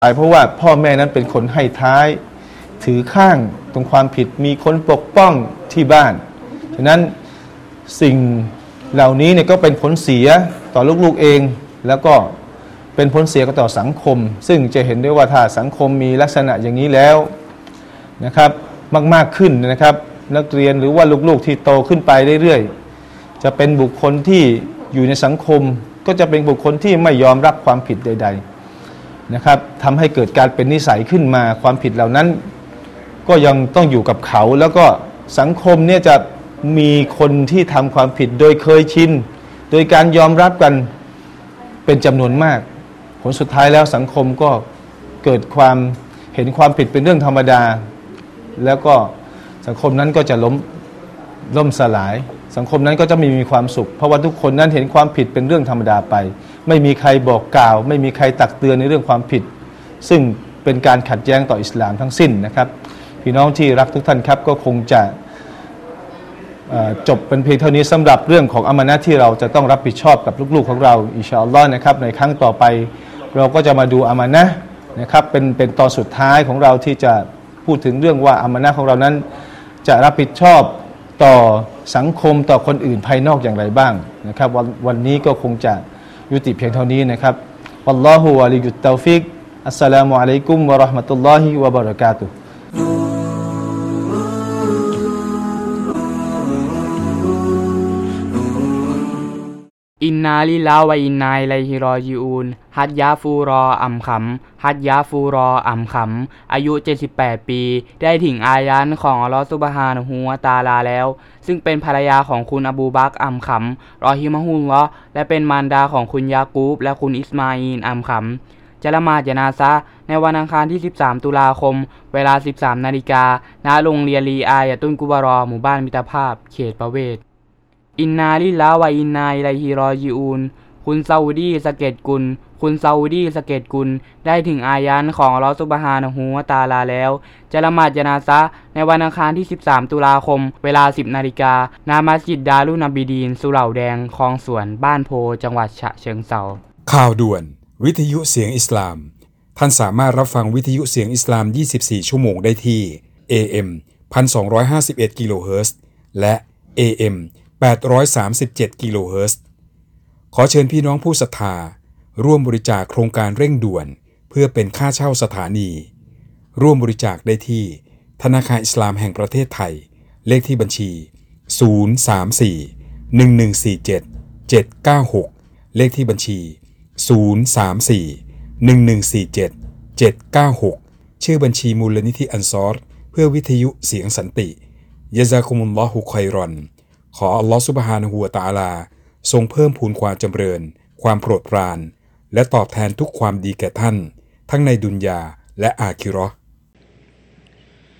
เพราะว่าพ่อแม่นั้นเป็นคนให้ท้ายถือข้างตรงความผิดมีคนปกป้องที่บ้านฉะนั้นสิ่งเหล่านี้เนี่ยก็เป็นผลเสียต่อลูกๆเองแล้วก็เป็นผลเสียก็ต่อสังคมซึ่งจะเห็นได้ว่าถ้าสังคมมีลักษณะอย่างนี้แล้วนะครับมากๆขึ้นนะครับนักเรียนหรือว่าลูกๆที่โตขึ้นไปเรื่อยๆจะเป็นบุคคลที่อยู่ในสังคมก็จะเป็นบุคคลที่ไม่ยอมรับความผิดใดๆนะครับทำให้เกิดการเป็นนิสัยขึ้นมาความผิดเหล่านั้นก็ยังต้องอยู่กับเขาแล้วก็สังคมเนี่ยจะมีคนที่ทำความผิดโดยเคยชินโดยการยอมรับกันเป็นจำนวนมากผลสุดท้ายแล้วสังคมก็เกิดความเห็นความผิดเป็นเรื่องธรรมดาแล้วก็สังคมนั้นก็จะล่มสลายสังคมนั้นก็จะไม่มีความสุขเพราะว่าทุกคนนั้นเห็นความผิดเป็นเรื่องธรรมดาไปไม่มีใครบอกกล่าวไม่มีใครตักเตือนในเรื่องความผิดซึ่งเป็นการขัดแย้งต่ออิสลามทั้งสิ้นนะครับพี่น้องที่รักทุกท่านครับก็คงจะจบเป็นเพียงเท่านี้สำหรับเรื่องของอามานะห์ที่เราจะต้องรับผิดชอบกับลูกๆของเราอินชาอัลลอฮ์นะครับในครั้งต่อไปเราก็จะมาดูอามานะห์นะครับเป็นตอนสุดท้ายของเราที่จะพูดถึงเรื่องว่าอามานะห์ของเรานั้นจะรับผิดชอบต่อสังคมต่อคนอื่นภายนอกอย่างไรบ้างนะครับวันนี้ก็คงจะยุติเพียงเท่านี้นะครับวัลลอฮุวะลิยุตตอฟิกอัสสลามุอะลัยกุมวะเราะห์มะตุลลอฮิวะบะเราะกาตุฮ์อินนาลิลลาฮ์วะอินนาอิลัยฮิรอญิอูนฮัจญาฟูรออัมขำฮัจญาฟูรออัมขำอายุ78ปีได้ถึงอายันของอัลเลาะห์ซุบฮานะฮูวะตะอาลาแล้วซึ่งเป็นภรรยาของคุณอบูบักรอัมขำรอฮิมะฮุลลอฮ์และเป็นมารดาของคุณยากูบและคุณอิสมาอีลอัมขำจะละหมาดญะนาซะห์ในวันอังคารที่13ตุลาคมเวลา 13 นาฬิกาณโรงเรียนลีอายะตุนกุบารอหมู่บ้านมิตรภาพเขตประเวศอินนาลิลลาฮ์วะอินนาอิลัยฮิรอญิอูนคุณซาอุดีสะเก็ดกุลคุณซาอุดีสะเก็ดกุลได้ถึงอายันของอัลเลาะห์ซุบฮานะฮูวะตะอาลาแล้วจะละหมาดญะนาซะห์ในวันอังคารที่13ตุลาคมเวลา 10 นาฬิกาณมัสยิดดารุนบีดีนสุเหร่าแดงคลองสวนบ้านโพจังหวัดฉะเชิงเทราข่าวด่วนวิทยุเสียงอิสลามท่านสามารถรับฟังวิทยุเสียงอิสลาม24ชั่วโมงได้ที่ AM 1251กิโลเฮิรตซ์และ AM 837กิโลเฮิรตซ์ขอเชิญพี่น้องผู้ศรัทธาร่วมบริจาคโครงการเร่งด่วนเพื่อเป็นค่าเช่าสถานีร่วมบริจาคได้ที่ธนาคารอิสลามแห่งประเทศไทยเลขที่บัญชี034-1147-796เลขที่บัญชี034-1147-796ชื่อบัญชีมูลนิธิอันซอรเพื่อวิทยุเสียงสันติยะซากุมุลลอฮุค็อยรอนขออัลลอฮฺซุบฮานะฮูวะตะอาลาทรงเพิ่มพูนความจำเริญความโปรดปรานและตอบแทนทุกความดีแก่ท่านทั้งในดุนยาและอาคิเราะห์